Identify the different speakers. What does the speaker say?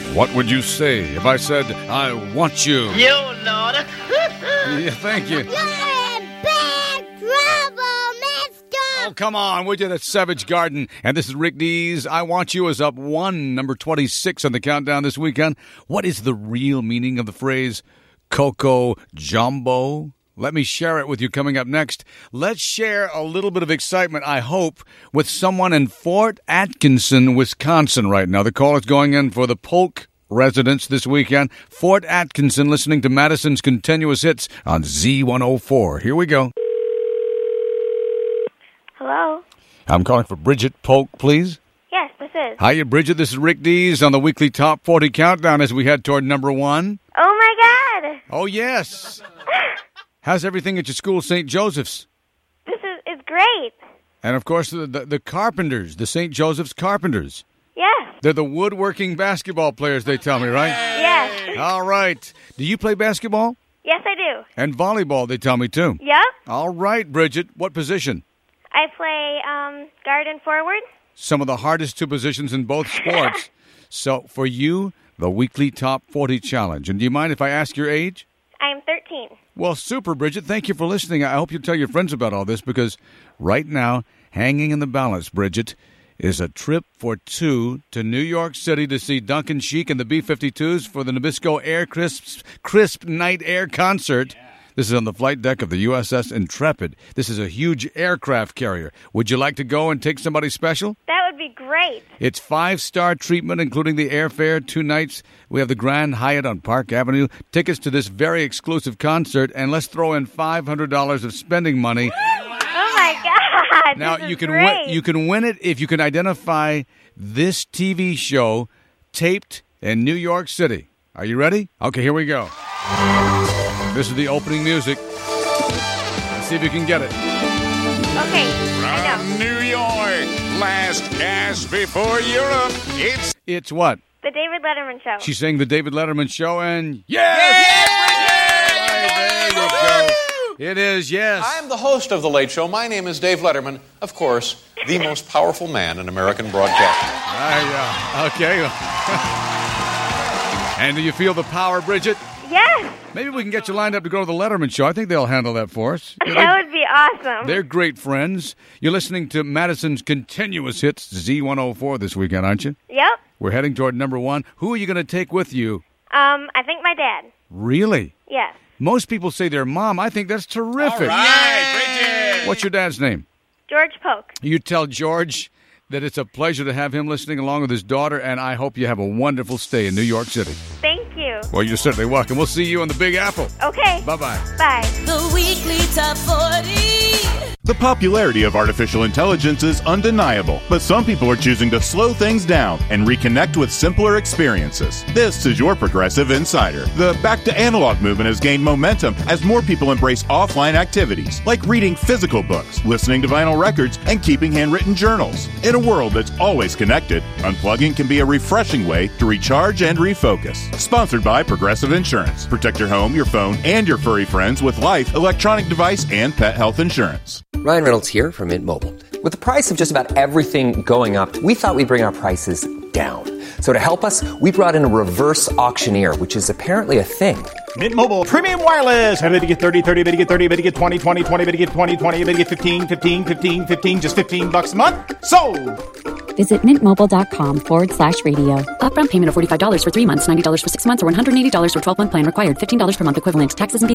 Speaker 1: What would you say if I said, I want you?
Speaker 2: You Lord.
Speaker 1: Yeah, thank you.
Speaker 3: You're in bad trouble, mister!
Speaker 1: Oh, come on, would you? That's Savage Garden. And this is Rick Dees. I Want You is up 1, number 26 on the countdown this weekend. What is the real meaning of the phrase Coco Jumbo? Let me share it with you coming up next. Let's share a little bit of excitement, I hope, with someone in Fort Atkinson, Wisconsin right now. The call is going in for the Polk residents this weekend. Fort Atkinson, listening to Madison's Continuous Hits on Z104. Here we go.
Speaker 4: Hello?
Speaker 1: I'm calling for Bridget Polk, please.
Speaker 4: Yes, this is.
Speaker 1: Hiya, Bridget. This is Rick Dees on the weekly Top 40 Countdown as we head toward number 1.
Speaker 4: Oh, my God!
Speaker 1: Oh, yes. How's everything at your school, St. Joseph's?
Speaker 4: It's great.
Speaker 1: And, of course, the Carpenters, the St. Joseph's Carpenters.
Speaker 4: Yes.
Speaker 1: They're the woodworking basketball players, they tell me, right?
Speaker 4: Yes.
Speaker 1: All right. Do you play basketball?
Speaker 4: Yes, I do.
Speaker 1: And volleyball, they tell me, too.
Speaker 4: Yep.
Speaker 1: All right, Bridget. What position?
Speaker 4: I play guard and forward.
Speaker 1: Some of the hardest 2 positions in both sports. So, for you, the weekly Top 40 Challenge. And do you mind if I ask your age?
Speaker 4: I'm 13.
Speaker 1: Well, super, Bridget. Thank you for listening. I hope you tell your friends about all this because right now, hanging in the balance, Bridget, is a trip for 2 to New York City to see Duncan Sheik and the B-52s for the Nabisco Air Crisp Night Air Concert. Yeah. This is on the flight deck of the USS Intrepid. This is a huge aircraft carrier. Would you like to go and take somebody special?
Speaker 4: That would be great.
Speaker 1: It's 5-star treatment, including the airfare, 2 nights. We have the Grand Hyatt on Park Avenue. Tickets to this very exclusive concert, and let's throw in $500 of spending money.
Speaker 4: Oh, my God.
Speaker 1: Now,
Speaker 4: this is
Speaker 1: you can
Speaker 4: great.
Speaker 1: you can win it if you can identify this TV show taped in New York City. Are you ready? Okay, here we go. This is the opening music. Let's see if you can get it.
Speaker 4: Okay, I
Speaker 5: From New York, last cast before Europe,
Speaker 1: It's what?
Speaker 4: The David Letterman Show.
Speaker 1: She's saying the David Letterman Show, and yes! There you go. It is, yes.
Speaker 6: I'm the host of The Late Show. My name is Dave Letterman. Of course, the most powerful man in American broadcasting.
Speaker 1: Okay. And do you feel the power, Bridget?
Speaker 4: Yes.
Speaker 1: Maybe we can get you lined up to go to the Letterman Show. I think they'll handle that for us.
Speaker 4: That would be awesome.
Speaker 1: They're great friends. You're listening to Madison's Continuous Hits, Z104 this weekend, aren't you?
Speaker 4: Yep.
Speaker 1: We're heading toward number 1. Who are you going to take with you?
Speaker 4: I think my dad.
Speaker 1: Really?
Speaker 4: Yes.
Speaker 1: Most people say their mom. I think that's terrific.
Speaker 5: All right, Bridget.
Speaker 1: What's your dad's name?
Speaker 4: George Polk.
Speaker 1: You tell George that it's a pleasure to have him listening along with his daughter, and I hope you have a wonderful stay in New York City.
Speaker 4: Thank you.
Speaker 1: Well, you're certainly welcome. We'll see you on the Big Apple.
Speaker 4: Okay.
Speaker 1: Bye-bye.
Speaker 4: Bye.
Speaker 7: The weekly Top 40.
Speaker 8: The popularity of artificial intelligence is undeniable, but some people are choosing to slow things down and reconnect with simpler experiences. This is your Progressive Insider. The Back to Analog movement has gained momentum as more people embrace offline activities, like reading physical books, listening to vinyl records, and keeping handwritten journals. In a world that's always connected, unplugging can be a refreshing way to recharge and refocus. Sponsored by Progressive Insurance. Protect your home, your phone, and your furry friends with life, electronic device, and pet health insurance.
Speaker 9: Ryan Reynolds here from Mint Mobile. With the price of just about everything going up, we thought we'd bring our prices down. So to help us, we brought in a reverse auctioneer, which is apparently a thing.
Speaker 10: Mint Mobile Premium Wireless. How to get 30, 30, bit to get 30, bit to get 20, 20, 20, bit to get 20, 20, bit to get 15, 15, 15, 15, just $15 a month? Sold!
Speaker 11: Visit mintmobile.com/radio. Upfront payment of $45 for 3 months, $90 for 6 months, or $180 for 12-month plan required. $15 per month equivalent. Taxes and